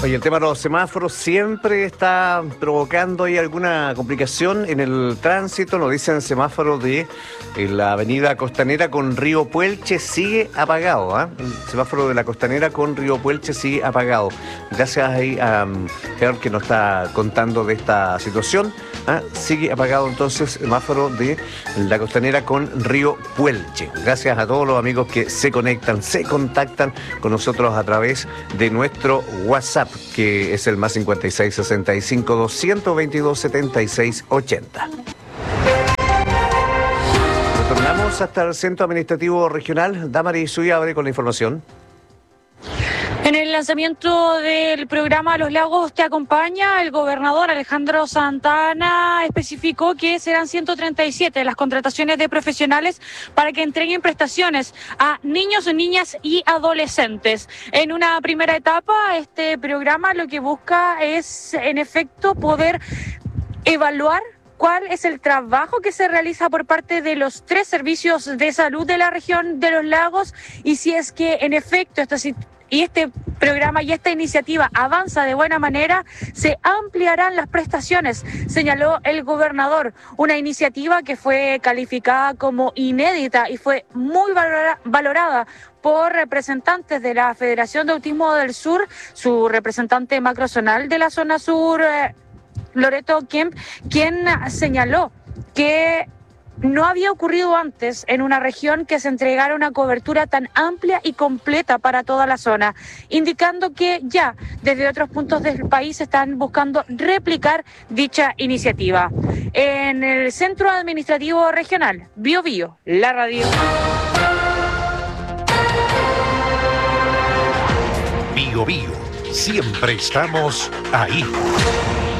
Oye, el tema de los semáforos siempre está provocando ahí alguna complicación en el tránsito. Nos dicen el semáforo de la avenida Costanera con Río Puelche sigue apagado. El semáforo de la Costanera con Río Puelche sigue apagado. Gracias ahí a Gerard que nos está contando de esta situación. Sigue apagado entonces el semáforo de la Costanera con Río Puelche. Gracias a todos los amigos que se conectan, se contactan con nosotros a través de nuestro WhatsApp, que es el más 56 65 222 76 80. Retornamos hasta el Centro Administrativo Regional. Damaris Suya abre con la información. En el lanzamiento del programa Los Lagos Te Acompaña, el gobernador Alejandro Santana especificó que serán 137 las contrataciones de profesionales para que entreguen prestaciones a niños, niñas y adolescentes. En una primera etapa, este programa lo que busca es, en efecto, poder evaluar cuál es el trabajo que se realiza por parte de los 3 servicios de salud de la región de Los Lagos y si es que, en efecto, este programa y esta iniciativa avanza de buena manera, se ampliarán las prestaciones, señaló el gobernador. Una iniciativa que fue calificada como inédita y fue muy valorada por representantes de la Federación de Autismo del Sur, su representante macrozonal de la zona sur, Loreto Kemp, quien señaló que no había ocurrido antes en una región que se entregara una cobertura tan amplia y completa para toda la zona, indicando que ya desde otros puntos del país están buscando replicar dicha iniciativa. En el Centro Administrativo Regional, Bio Bio, la radio. Bio Bio, siempre estamos ahí.